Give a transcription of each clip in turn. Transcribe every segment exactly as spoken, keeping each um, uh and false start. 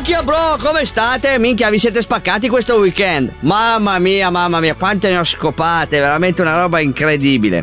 Minchia bro, come state? Minchia, vi siete spaccati questo weekend? Mamma mia, mamma mia, quante ne ho scopate, veramente una roba incredibile.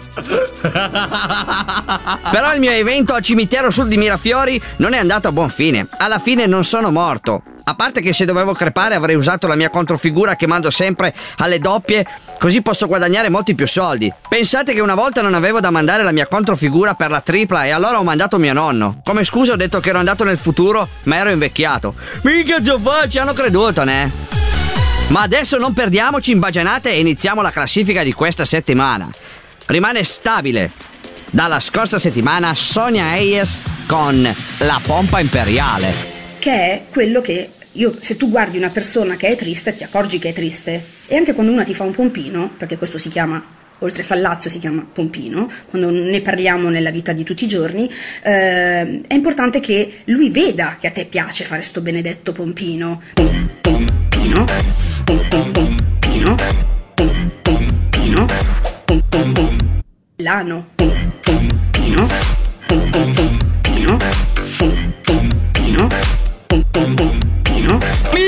Però il mio evento al cimitero sud di Mirafiori non è andato a buon fine. Alla fine non sono morto. A parte che se dovevo crepare avrei usato la mia controfigura che mando sempre alle doppie, così posso guadagnare molti più soldi. Pensate che una volta non avevo da mandare la mia controfigura per la tripla e allora ho mandato mio nonno. Come scusa ho detto che ero andato nel futuro, ma ero invecchiato. Mica Giovanni, ci hanno creduto, ne? Ma adesso non perdiamoci in bagianate e iniziamo la classifica di questa settimana. Rimane stabile dalla scorsa settimana Sonia Hayes con La pompa imperiale, che è quello che io, se tu guardi una persona che è triste, ti accorgi che è triste. E anche quando una ti fa un pompino, perché questo si chiama, oltre fallazio si chiama pompino, quando ne parliamo nella vita di tutti i giorni, eh, è importante che lui veda che a te piace fare sto benedetto pompino. Pom, pompino, pom, pom, pompino, pom, pompino, pom, pom, pom, lano, pom, pompino, pom, pom, pompino, pom, pompino, pom, pom, pompino.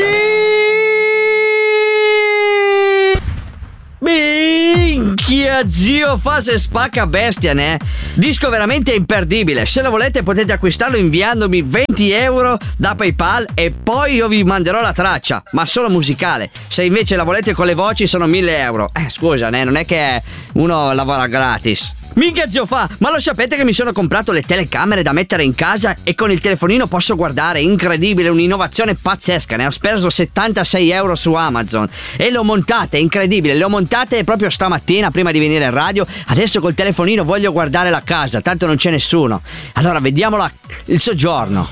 Minchia zio, fase spacca bestia, ne? Disco veramente imperdibile. Se lo volete potete acquistarlo inviandomi venti euro da PayPal e poi io vi manderò la traccia, ma solo musicale. Se invece la volete con le voci sono mille euro. Eh scusa, ne? Non è che uno lavora gratis. Minchia zio fa, ma lo sapete che mi sono comprato le telecamere da mettere in casa e con il telefonino posso guardare? Incredibile, un'innovazione pazzesca. Ne ho speso settantasei euro su Amazon e le ho montate, incredibile, le ho montate proprio stamattina prima di venire in radio. Adesso col telefonino voglio guardare la casa, tanto non c'è nessuno. Allora vediamola, il soggiorno.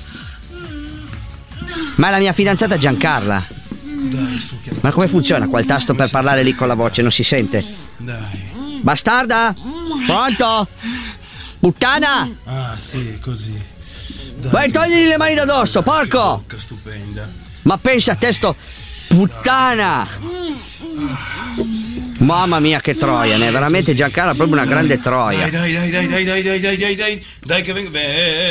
Ma è la mia fidanzata Giancarla. Ma come funziona qua il tasto per parlare lì con la voce? Non si sente? Dai. Bastarda? Pronto? Puttana? Ah sì, così. Dai. Vai, togli le mani da dosso, porco! Che stupenda. Ma pensa a te sto... Puttana! Mamma mia che troia, ne è veramente Giancarlo, proprio una grande troia. Dai, dai, dai, dai, dai, dai, dai, dai, dai, dai che vengo.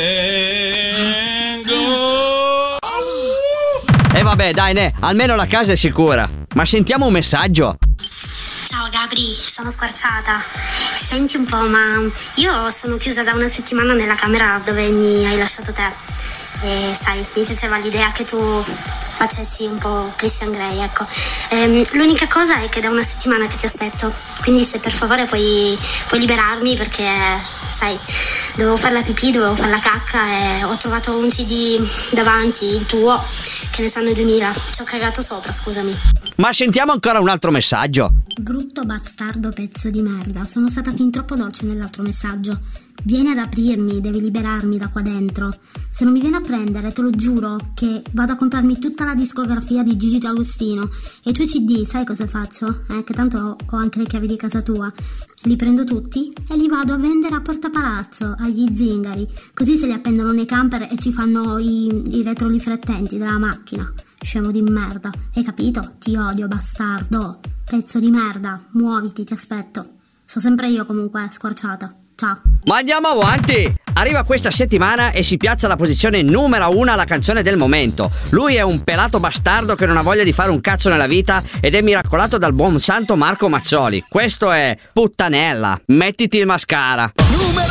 Vengo. E vabbè, dai, ne, almeno la casa è sicura. Ma sentiamo un messaggio. Ciao Gabri, sono squarciata. Senti un po', ma io sono chiusa da una settimana nella camera dove mi hai lasciato te. E sai, mi piaceva l'idea che tu facessi un po' Christian Grey, ecco. Ehm, l'unica cosa è che da una settimana che ti aspetto, quindi se per favore puoi, puoi liberarmi, perché sai, dovevo fare la pipì, dovevo fare la cacca e ho trovato un C D davanti, il tuo, che ne sanno duemila. Ci ho cagato sopra, scusami. Ma sentiamo ancora un altro messaggio. Brutto bastardo pezzo di merda, sono stata fin troppo dolce nell'altro messaggio. Vieni ad aprirmi, devi liberarmi da qua dentro. Se non mi viene a prendere, te lo giuro che vado a comprarmi tutta la discografia di Gigi D'Agostino e i tuoi C D, sai cosa faccio? Eh, che tanto ho anche le chiavi di casa tua. Li prendo tutti e li vado a vendere a Porta Palazzo, agli zingari, così se li appendono nei camper e ci fanno i, i retroriflettenti della macchina. Scemo di merda, hai capito? Ti odio, bastardo. Pezzo di merda, muoviti, ti aspetto. So sempre io comunque, squarciata. Ciao. Ma andiamo avanti! Arriva questa settimana e si piazza alla posizione numero uno la canzone del momento. Lui è un pelato bastardo che non ha voglia di fare un cazzo nella vita ed è miracolato dal buon santo Marco Mazzoli. Questo è Puttanella, mettiti il mascara.